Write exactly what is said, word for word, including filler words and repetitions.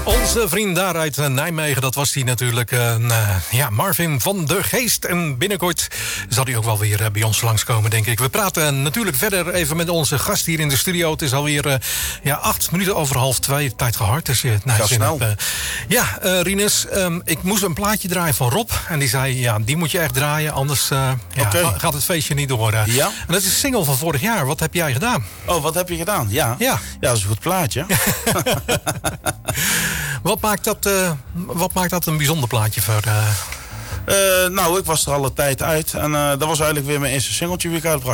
Onze vriend daar uit Nijmegen, dat was hij natuurlijk. Uh, ja, Marvin van der Geest. En binnenkort zal hij ook wel weer uh, bij ons langskomen, denk ik. We praten natuurlijk verder even met onze gast hier in de studio. Het is alweer uh, ja, acht minuten over half twee. Tijd gehard. Dus, uh, nou, Gaat snel. Uh, ja, uh, Rinus, um, ik moest een plaatje draaien van Rob. En die zei, ja, die moet je echt draaien. Anders uh, ja, okay. ga, gaat het feestje niet door. Uh. Ja? En dat is een single van vorig jaar. Wat heb jij gedaan? Oh, wat heb je gedaan? Ja, ja. ja dat is een goed plaatje. Wat maakt dat, uh, wat maakt dat een bijzonder plaatje voor... Uh... Uh, nou, ik was er alle tijd uit. En uh, dat was eigenlijk weer mijn eerste singeltje wie ik uitbracht.